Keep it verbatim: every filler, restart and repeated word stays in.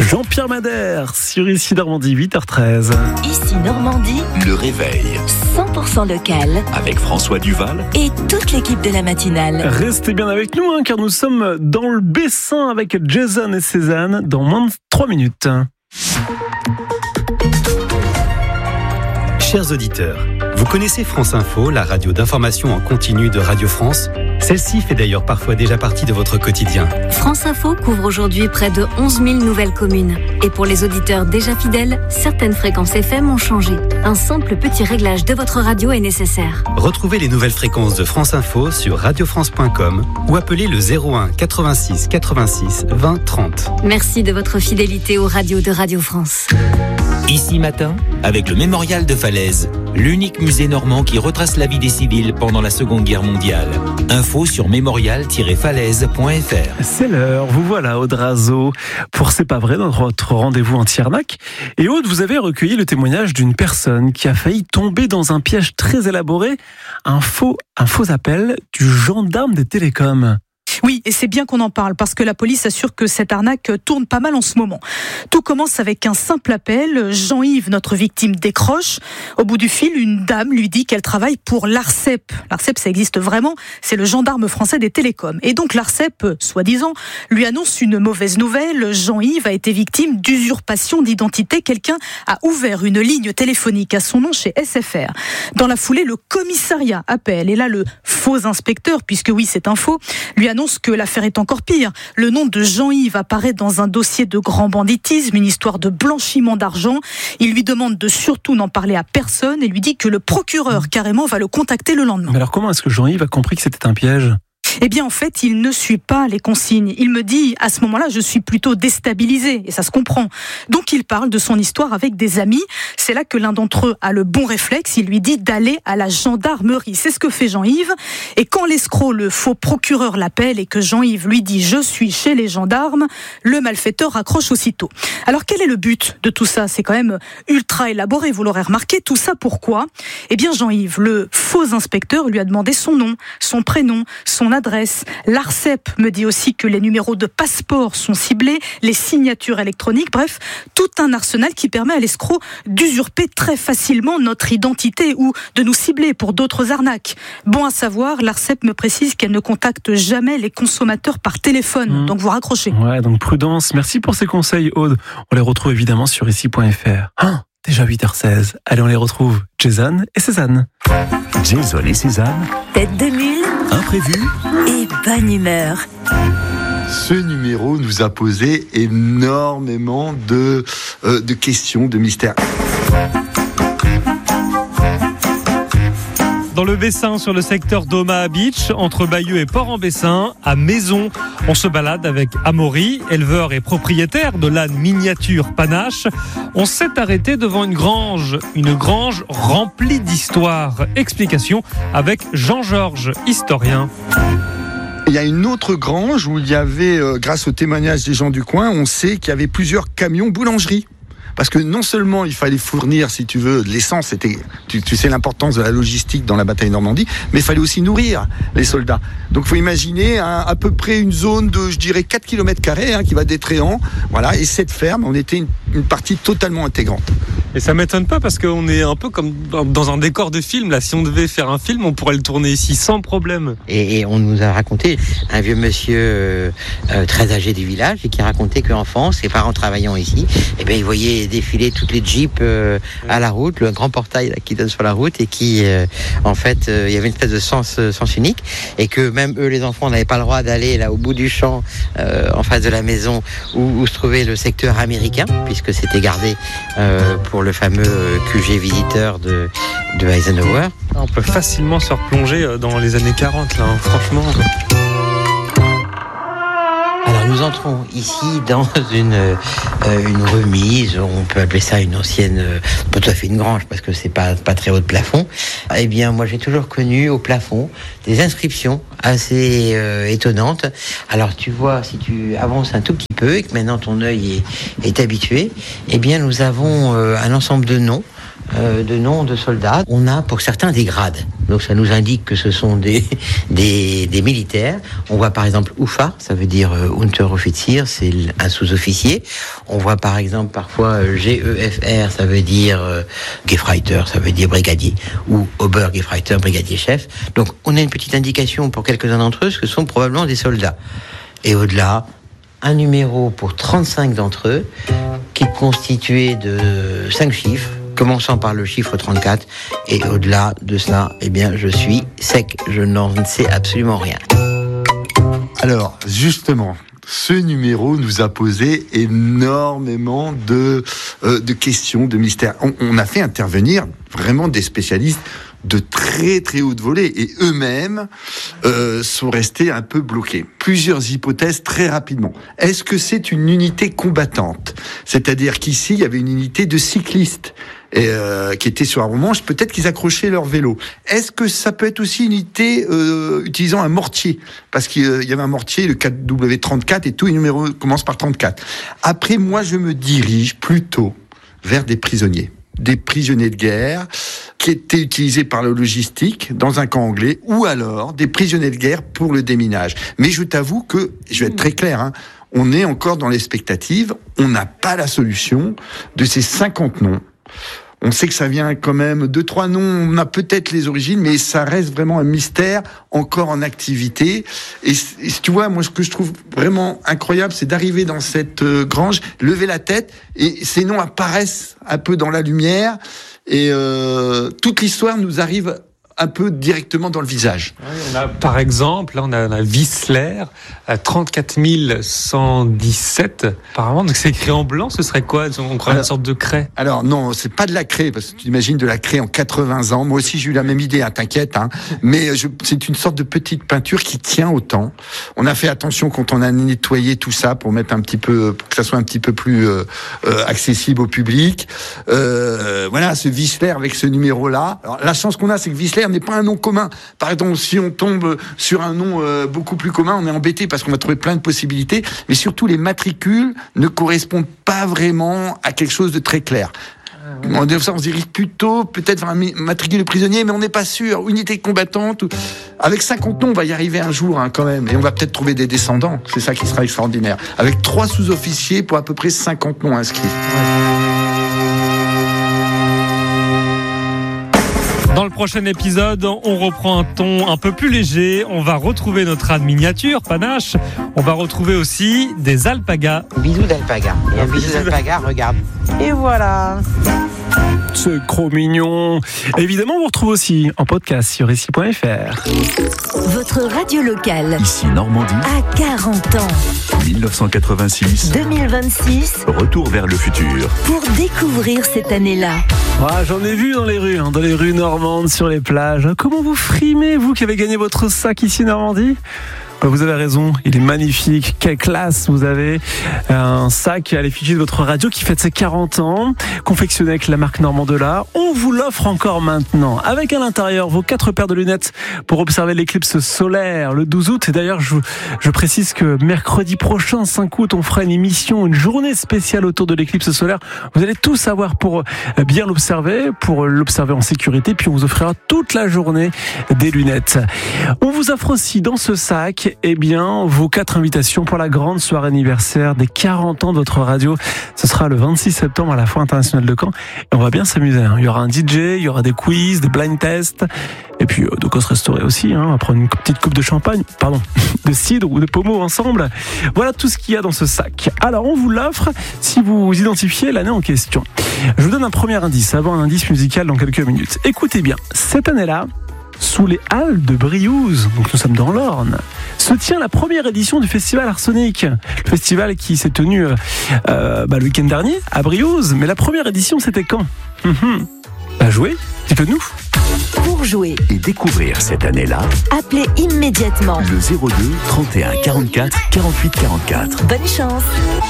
Jean-Pierre Madère sur Ici Normandie, huit heures treize. Ici Normandie, le réveil cent pour cent local avec François Duval et toute l'équipe de la matinale. Restez bien avec nous hein, car nous sommes dans le Bessin avec Jason et Cézanne dans moins de trois minutes. Chers auditeurs, vous connaissez France Info, la radio d'information en continu de Radio France ? Celle-ci fait d'ailleurs parfois déjà partie de votre quotidien. France Info couvre aujourd'hui près de onze mille nouvelles communes. Et pour les auditeurs déjà fidèles, certaines fréquences F M ont changé. Un simple petit réglage de votre radio est nécessaire. Retrouvez les nouvelles fréquences de France Info sur radio france point com ou appelez le zéro un quatre-vingt-six quatre-vingt-six vingt trente. Merci de votre fidélité aux radios de Radio France. Ici Matin, avec le Mémorial de Falaise, l'unique musée normand qui retrace la vie des civils pendant la Seconde Guerre mondiale. Info sur mémorial tiret falaise point f r. C'est l'heure, vous voilà Aude pour C'est pas vrai, notre rendez-vous anti-arnaque. Et Aude, vous avez recueilli le témoignage d'une personne qui a failli tomber dans un piège très élaboré, un faux, un faux appel du gendarme des télécoms. Oui, et c'est bien qu'on en parle parce que la police assure que cette arnaque tourne pas mal en ce moment. Tout commence avec un simple appel. Jean-Yves, notre victime, décroche. Au bout du fil, une dame lui dit qu'elle travaille pour l'Arcep. L'Arcep, ça existe vraiment, c'est le gendarme français des télécoms. Et donc l'Arcep, soi-disant, lui annonce une mauvaise nouvelle. Jean-Yves a été victime d'usurpation d'identité. Quelqu'un a ouvert une ligne téléphonique à son nom chez S F R. Dans la foulée, le commissariat appelle. Et là, le faux inspecteur, puisque oui, c'est un faux, lui annonce que l'affaire est encore pire. Le nom de Jean-Yves apparaît dans un dossier de grand banditisme, une histoire de blanchiment d'argent. Il lui demande de surtout n'en parler à personne et lui dit que le procureur carrément va le contacter le lendemain. Mais alors comment est-ce que Jean-Yves a compris que c'était un piège ? Eh bien, en fait, il ne suit pas les consignes. Il me dit, à ce moment-là, je suis plutôt déstabilisé, et ça se comprend. Donc, il parle de son histoire avec des amis. C'est là que l'un d'entre eux a le bon réflexe. Il lui dit d'aller à la gendarmerie. C'est ce que fait Jean-Yves. Et quand l'escroc, le faux procureur, l'appelle et que Jean-Yves lui dit « je suis chez les gendarmes », le malfaiteur raccroche aussitôt. Alors, quel est le but de tout ça ? C'est quand même ultra élaboré, vous l'aurez remarqué. Tout ça, pourquoi ? Eh bien, Jean-Yves, le faux inspecteur, lui a demandé son nom, son prénom, son adresse. L'Arcep me dit aussi que les numéros de passeport sont ciblés, les signatures électroniques, bref, tout un arsenal qui permet à l'escroc d'usurper très facilement notre identité ou de nous cibler pour d'autres arnaques. Bon à savoir, l'Arcep me précise qu'elle ne contacte jamais les consommateurs par téléphone, mmh. donc vous raccrochez. Ouais, donc prudence. Merci pour ces conseils, Aude. On les retrouve évidemment sur ici point f r. Ah, déjà huit heures seize. Allez, on les retrouve. Jason et Cézanne. Jason et Cézanne. Tête de mule. Imprévu. Et bonne humeur. Ce numéro nous a posé énormément de, euh, de questions, de mystères. Dans le Bessin, sur le secteur d'Omaha Beach, entre Bayeux et Port-en-Bessin, à Maison, on se balade avec Amaury, éleveur et propriétaire de l'âne miniature Panache. On s'est arrêté devant une grange, une grange remplie d'histoires. Explication avec Jean-Georges, historien. Il y a une autre grange où il y avait, euh, grâce au témoignage des gens du coin, on sait qu'il y avait plusieurs camions boulangerie. Parce que non seulement il fallait fournir, si tu veux, de l'essence, c'était, tu, tu sais l'importance de la logistique dans la bataille de Normandie, mais il fallait aussi nourrir les soldats. Donc il faut imaginer un, à peu près une zone de, je dirais, quatre kilomètres carrés hein, qui va d'Étréant, voilà, et cette ferme, on était une, une partie totalement intégrante. Et ça m'étonne pas parce qu'on est un peu comme dans un décor de film. Là, si on devait faire un film, on pourrait le tourner ici sans problème. Et, et on nous a raconté un vieux monsieur euh, euh, très âgé du village et qui racontait qu'enfant, ses parents travaillant ici, eh bien, ils voyaient défiler toutes les jeeps euh, à la route, le grand portail là, qui donne sur la route et qui, euh, en fait, euh, il y avait une espèce de sens, euh, sens unique et que même eux, les enfants, n'avaient pas le droit d'aller là au bout du champ, euh, en face de la maison où, où se trouvait le secteur américain, puisque c'était gardé euh, pour le fameux Q G visiteur de, de Eisenhower. On peut facilement se replonger dans les années quarante, là, hein, franchement. Alors nous entrons ici dans une, euh, une remise, on peut appeler ça une ancienne, euh, pas tout à fait une grange parce que c'est pas, pas très haut de plafond. Eh bien moi j'ai toujours connu au plafond des inscriptions assez euh, étonnantes. Alors tu vois, si tu avances un tout petit peu et que maintenant ton œil est, est habitué, eh bien nous avons euh, un ensemble de noms euh, de noms de soldats. On a pour certains des grades. Donc ça nous indique que ce sont des, des, des militaires. On voit par exemple U F A, ça veut dire euh, Unteroffizier, c'est un sous-officier. On voit par exemple parfois euh, G E F R, ça veut dire euh, Gefreiter, ça veut dire brigadier, ou Obergefreiter, brigadier chef. Donc on a une petite indication pour quelques-uns d'entre eux, ce que sont probablement des soldats. Et au-delà, un numéro pour trente-cinq d'entre eux, qui est constitué de cinq chiffres, commençant par le chiffre trente-quatre, et au-delà de cela, eh bien, je suis sec, je n'en sais absolument rien. Alors, justement, ce numéro nous a posé énormément de, euh, de questions, de mystères. On, on a fait intervenir vraiment des spécialistes de très très haute volée, et eux-mêmes euh, sont restés un peu bloqués. Plusieurs hypothèses très rapidement. Est-ce que c'est une unité combattante ? C'est-à-dire qu'ici, il y avait une unité de cyclistes et, euh, qui étaient sur un romanche, peut-être qu'ils accrochaient leur vélo. Est-ce que ça peut être aussi une unité euh, utilisant un mortier ? Parce qu'il euh, y avait un mortier, le quatre W trente-quatre, et tous les numéros commencent par trente-quatre. Après, moi, je me dirige plutôt vers des prisonniers. Des prisonniers de guerre qui étaient utilisés par le logistique dans un camp anglais, ou alors des prisonniers de guerre pour le déminage. Mais je t'avoue que, je vais être très clair, hein, on est encore dans l'expectative, on n'a pas la solution de ces cinquante noms. On sait que ça vient quand même de trois noms, on a peut-être les origines, mais ça reste vraiment un mystère encore en activité. Et, et tu vois, moi, ce que je trouve vraiment incroyable, c'est d'arriver dans cette euh, grange, lever la tête, et ces noms apparaissent un peu dans la lumière, et euh, toute l'histoire nous arrive un peu directement dans le visage. Oui, on a, par exemple, là on a, on a Whistler à trente-quatre mille cent dix-sept. Apparemment, donc c'est écrit en blanc. Ce serait quoi ? On croit une sorte de craie. Alors non, c'est pas de la craie, parce que tu imagines de la craie en quatre-vingts ans. Moi aussi j'ai eu la même idée, hein, t'inquiète. Hein. Mais je, c'est une sorte de petite peinture qui tient au temps. On a fait attention quand on a nettoyé tout ça pour mettre un petit peu, pour que ça soit un petit peu plus euh, euh, accessible au public. Euh, voilà, ce Whistler avec ce numéro-là. Alors, la chance qu'on a, c'est que Whistler n'est pas un nom commun. Par exemple, si on tombe sur un nom euh, beaucoup plus commun, on est embêté parce qu'on va trouver plein de possibilités, mais surtout les matricules ne correspondent pas vraiment à quelque chose de très clair. Ah, oui. On, on se dirige plutôt peut-être vers un matricule de prisonnier, mais on n'est pas sûr. Unité combattante. Ou... Avec cinquante noms, on va y arriver un jour hein, quand même, et on va peut-être trouver des descendants. C'est ça qui sera extraordinaire. Avec trois sous-officiers pour à peu près cinquante noms inscrits. Ouais. Dans le prochain épisode, on reprend un ton un peu plus léger. On va retrouver notre âne miniature, Panache. On va retrouver aussi des alpagas. Bisous d'alpaga. Et un bisou d'alpaga, regarde. Et voilà. C'est trop mignon. Évidemment, on vous retrouve aussi en podcast sur ici point f r. Votre radio locale. Ici Normandie. À quarante ans. dix-neuf cent quatre-vingt-six. deux mille vingt-six. Retour vers le futur. Pour découvrir cette année-là. Ah, j'en ai vu dans les rues, hein, dans les rues normandes, sur les plages. Comment vous frimez, vous qui avez gagné votre sac ici Normandie ? Vous avez raison, il est magnifique. Quelle classe vous avez. Un sac à l'effigie de votre radio qui fête ses quarante ans, confectionné avec la marque Normandela. On vous l'offre encore maintenant, avec à l'intérieur vos quatre paires de lunettes pour observer l'éclipse solaire le douze août. Et d'ailleurs, je, je précise que mercredi prochain, cinq août, on fera une émission, une journée spéciale autour de l'éclipse solaire. Vous allez tout savoir pour bien l'observer, pour l'observer en sécurité, puis on vous offrira toute la journée des lunettes. On vous offre aussi dans ce sac eh bien, vos quatre invitations pour la grande soirée anniversaire des quarante ans de votre radio. Ce sera le vingt-six septembre à la Foire internationale de Caen. Et on va bien s'amuser. Hein. Il y aura un D J, il y aura des quiz, des blind tests. Et puis, euh, de quoi se restaurer aussi. Hein. On va prendre une petite coupe de champagne, pardon, de cidre ou de pommeau ensemble. Voilà tout ce qu'il y a dans ce sac. Alors, on vous l'offre si vous identifiez l'année en question. Je vous donne un premier indice, avant un indice musical dans quelques minutes. Écoutez bien, cette année-là, sous les halles de Briouze, donc nous sommes dans l'Orne, se tient la première édition du festival Arsenic. Le festival qui s'est tenu euh, bah, le week-end dernier à Briouze. Mais la première édition, c'était quand ? Mmh. Bah jouez, dites-le nous. Pour jouer et découvrir cette année-là, appelez immédiatement le zéro deux trente et un quarante-quatre quarante-huit quarante-quatre. Bonne chance.